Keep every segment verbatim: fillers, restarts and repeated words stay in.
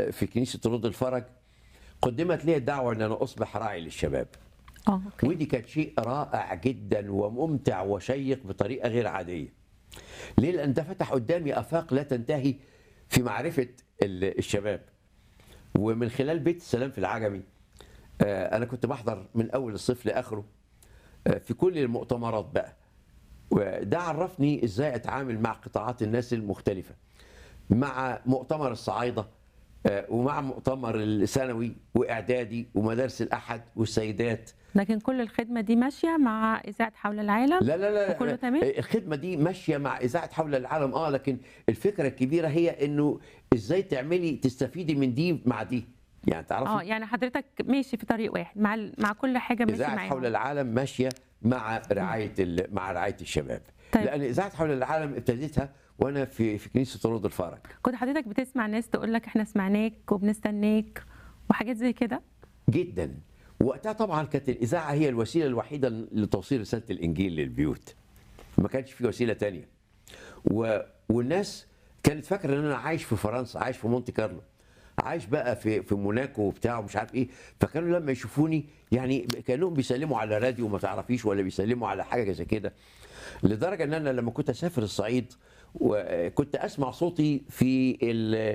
في كنيسه رود الفرج قدمت لي الدعوه ان انا اصبح راعي للشباب. اه اوكي. ودي كانت شيء رائع جدا وممتع وشيق بطريقه غير عاديه. ليه؟ لان ده فتح قدامي افاق لا تنتهي في معرفه ال- الشباب. ومن خلال بيت السلام في العجمي آه، انا كنت بحضر من اول الصيف لاخره آه، في كل المؤتمرات بقى. وده عرفني ازاي اتعامل مع قطاعات الناس المختلفه، مع مؤتمر الصعايده آه، ومع مؤتمر الثانوي واعدادي ومدارس الاحد والسيدات. لكن كل الخدمه دي ماشيه مع اذاعه حول العالم؟ لا لا لا وكله لا، تمام؟ الخدمه دي ماشيه مع اذاعه حول العالم اه، لكن الفكره الكبيره هي انه ازاي تعملي تستفيدي من دي مع دي، يعني تعرفي. اه يعني حضرتك ماشي في طريق واحد مع ال- مع كل حاجه ماشي اذاعه معاهم. حول العالم ماشيه مع رعايه ال- مع رعايه الشباب. طيب. لان اذاعه حول العالم ابتديتها وانا في في كنيسه رود الفرج. كنت حضرتك بتسمع ناس تقول لك احنا سمعناك وبنستناك وحاجات زي كده؟ جدا. وقتها طبعا كانت الاذاعه هي الوسيله الوحيده لتوصيل رساله الانجيل للبيوت، ما كانش في وسيله تانية. و... والناس كانت فاكره ان انا عايش في فرنسا، عايش في مونte كارلو، عايش بقى في في موناكو وبتاع ومش عارف ايه. فكانوا لما يشوفوني يعني كانهم بيسلموا على راديو ما تعرفيش، ولا بيسلموا على حاجه زي كده. لدرجه ان انا لما كنت اسافر الصعيد وكنت اسمع صوتي في ال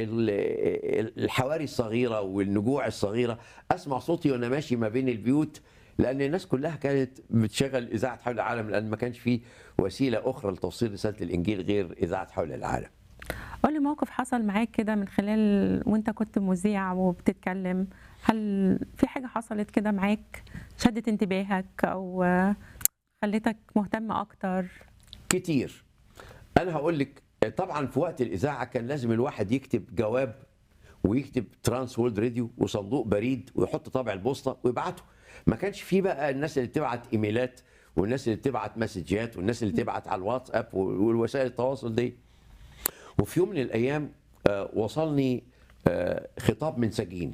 ال- الحواري الصغيره والنجوع الصغيره، اسمع صوتي وانا ماشي ما بين البيوت، لان الناس كلها كانت بتشغل اذاعه حول العالم، لان ما كانش في وسيله اخرى لتوصيل رساله الانجيل غير اذاعه حول العالم. قول لي موقف حصل معاك كده من خلال وانت كنت مذيع وبتتكلم، هل في حاجه حصلت كده معاك شدت انتباهك او خلتك مهتم اكتر؟ كتير. انا هقول لك، طبعا في وقت الاذاعه كان لازم الواحد يكتب جواب ويكتب ترانس وورلد راديو وصندوق بريد ويحط طابع البوسطه ويبعته. ما كانش في بقى الناس اللي بتبعت ايميلات والناس اللي بتبعت مسجات والناس اللي بتبعت على الواتساب والوسائل التواصل دي. وفي يوم من الايام آه، وصلني آه، خطاب من سجين.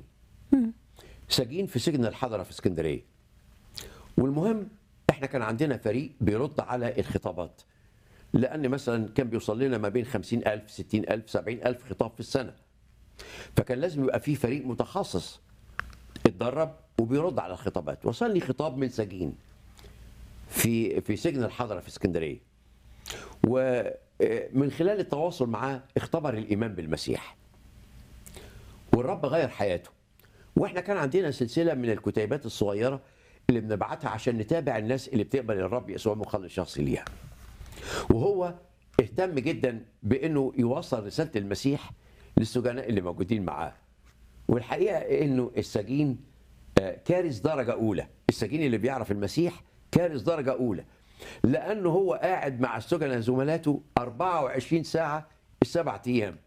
سجين في سجن الحضره في اسكندريه. والمهم احنا كان عندنا فريق بيرد على الخطابات، لان مثلا كان بيوصل لنا ما بين خمسين ألف ستين ألف سبعين ألف خطاب في السنه. فكان لازم يبقى في فريق متخصص اتدرب وبيرد على الخطابات. وصل لي خطاب من سجين في في سجن الحضره في اسكندريه، ومن خلال التواصل معاه اختبر الايمان بالمسيح والرب غير حياته. واحنا كان عندنا سلسله من الكتيبات الصغيره اللي بنبعتها عشان نتابع الناس اللي بتقبل الرب يسوع مخلص شخصي ليها. وهو اهتم جدا بانه يوصل رساله المسيح للسجناء اللي موجودين معاه. والحقيقه انه السجين آه، كارث درجه اولى، السجين اللي بيعرف المسيح كارث درجه اولى، لانه هو قاعد مع السجناء زملاته أربعة وعشرين ساعه السبع ايام،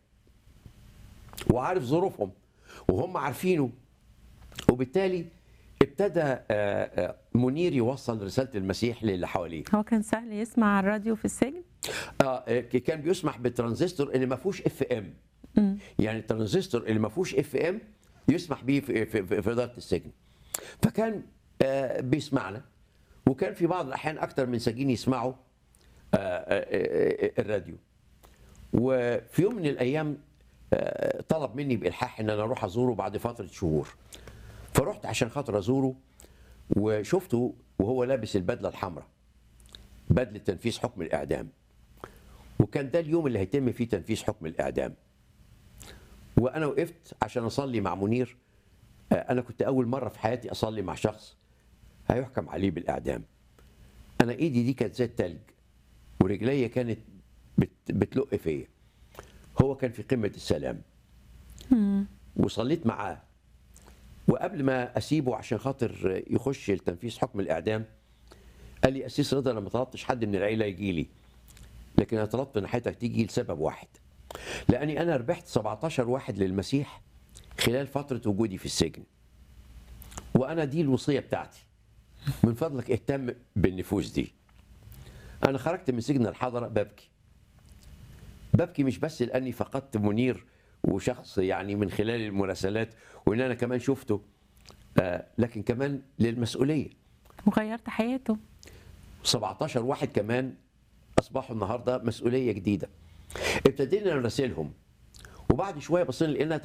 وعارف ظروفهم وهم عارفينه. وبالتالي ابتدى آه، آه، منير يوصل رساله المسيح للي حواليه. هو كان سهل يسمع على الراديو في السجن؟ اه كان بيسمح بالترانزستور اللي ما فيهوش اف ام. يعني الترانزستور اللي ما فيهوش اف ام يسمح بيه في في, في, في اداره السجن. فكان آه بيسمعنا، وكان في بعض الاحيان اكتر من سجين يسمعوا آه آه آه الراديو. وفي يوم من الايام آه طلب مني بالحاح ان انا اروح ازوره بعد فتره شهور. فرحت عشان خاطر ازوره، وشفته وهو لابس البدله الحمراء، بدله تنفيذ حكم الاعدام. وكان ده اليوم اللي هيتم فيه تنفيذ حكم الاعدام. وانا وقفت عشان اصلي مع منير. انا كنت اول مره في حياتي اصلي مع شخص هيحكم عليه بالاعدام. انا ايدي دي كانت زي التلج ورجلي كانت بت بتلق فيا. هو كان في قمه السلام وصليت معاه. وقبل ما اسيبه عشان خاطر يخش لتنفيذ حكم الاعدام قال لي اسيس رضا انا ما طلبتش حد من العيله يجي لي، لكن انا طلبت ان حضرتك تيجي لسبب واحد، لاني انا ربحت سبعتاشر واحد للمسيح خلال فتره وجودي في السجن. وانا دي الوصيه بتاعتي، من فضلك اهتم بالنفوس دي. انا خرجت من سجن الحضره ببكي ببكي مش بس لاني فقدت منير وشخص يعني من خلال المراسلات وان انا كمان شفته، آه لكن كمان للمسؤوليه. وغيرت حياته. سبعتاشر واحد كمان اصبحوا النهارده مسؤوليه جديده. ابتدينا نراسلهم، وبعد شويه بصينا لقينا